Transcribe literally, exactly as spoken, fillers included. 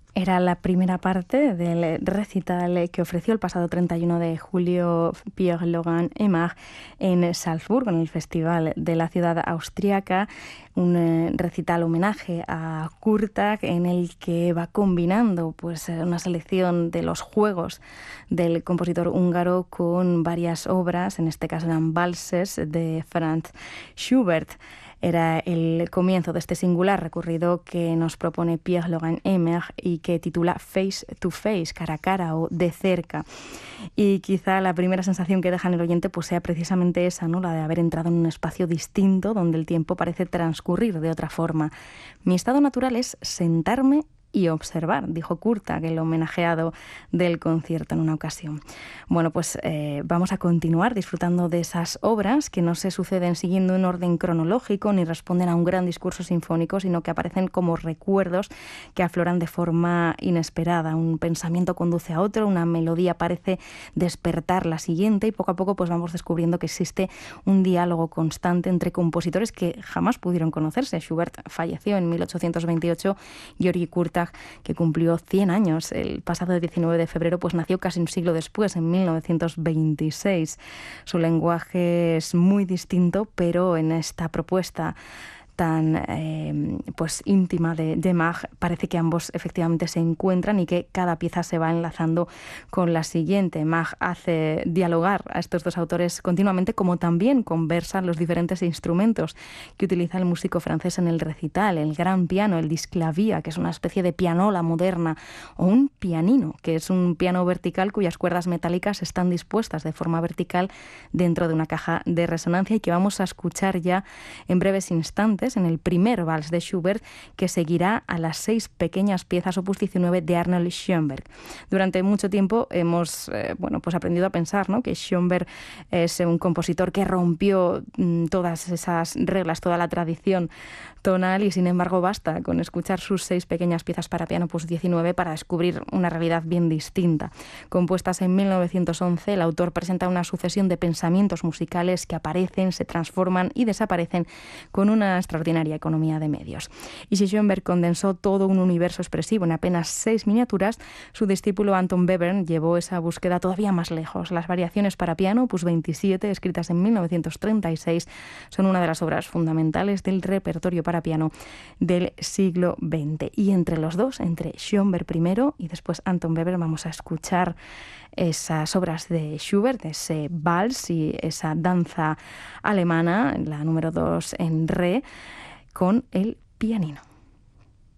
Era la primera parte del recital que ofreció el pasado treinta y uno de julio Pierre-Laurent Aimard en Salzburgo, en el Festival de la ciudad austríaca. Un eh, recital homenaje a Kurtág en el que va combinando pues, una selección de los juegos del compositor húngaro con varias obras, en este caso eran valses de Franz Schubert. Era el comienzo de este singular recorrido que nos propone Pierre-Laurent Aimard y que titula Face to Face, cara a cara o de cerca. Y quizá la primera sensación que deja en el oyente pues sea precisamente esa, ¿no? La de haber entrado en un espacio distinto donde el tiempo parece transcurrir de otra forma. Mi estado natural es sentarme y observar, dijo Kurtág, el homenajeado del concierto en una ocasión. Bueno, pues eh, vamos a continuar disfrutando de esas obras que no se suceden siguiendo un orden cronológico ni responden a un gran discurso sinfónico, sino que aparecen como recuerdos que afloran de forma inesperada. Un pensamiento conduce a otro, una melodía parece despertar la siguiente y poco a poco pues vamos descubriendo que existe un diálogo constante entre compositores que jamás pudieron conocerse. Schubert falleció en mil ochocientos veintiocho, György Kurtág, que cumplió cien años el pasado diecinueve de febrero, pues nació casi un siglo después, en mil novecientos veintiséis. Su lenguaje es muy distinto, pero en esta propuesta tan eh, pues íntima de, de Aimard, parece que ambos efectivamente se encuentran y que cada pieza se va enlazando con la siguiente. Aimard hace dialogar a estos dos autores continuamente, como también conversan los diferentes instrumentos que utiliza el músico francés en el recital: el gran piano, el disclavia, que es una especie de pianola moderna, o un pianino, que es un piano vertical cuyas cuerdas metálicas están dispuestas de forma vertical dentro de una caja de resonancia y que vamos a escuchar ya en breves instantes en el primer vals de Schubert, que seguirá a las seis pequeñas piezas opus diecinueve de Arnold Schoenberg. Durante mucho tiempo hemos eh, bueno, pues aprendido a pensar, ¿no?, que Schoenberg es un compositor que rompió mm, todas esas reglas, toda la tradición tonal, y sin embargo basta con escuchar sus seis pequeñas piezas para piano opus diecinueve para descubrir una realidad bien distinta. Compuestas en mil novecientos once, el autor presenta una sucesión de pensamientos musicales que aparecen, se transforman y desaparecen con una extraordinaria economía de medios. Y si Schoenberg condensó todo un universo expresivo en apenas seis miniaturas, su discípulo Anton Webern llevó esa búsqueda todavía más lejos. Las variaciones para piano opus veintisiete, escritas en mil novecientos treinta y seis, son una de las obras fundamentales del repertorio para piano del siglo veinte. Y entre los dos, entre Schoenberg primero y después Anton Webern, vamos a escuchar esas obras de Schubert, ese vals y esa danza alemana, la número dos en re, con el pianino.